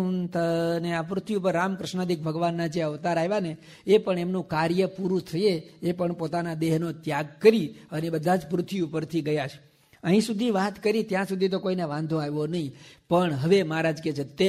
ને આ પૃથ્વી ઉપર રામકૃષ્ણાદિક ભગવાનના જે અવતાર આવ્યા ને એ પણ એમનું કાર્ય પૂરું થયે એ પણ પોતાના દેહનો ત્યાગ કરી અને બધા જ પૃથ્વી ઉપરથી ગયા છે. અહીં સુધી વાત કરી ત્યાં સુધી તો કોઈને વાંધો આવ્યો નહીં, પણ હવે મહારાજ કહે છે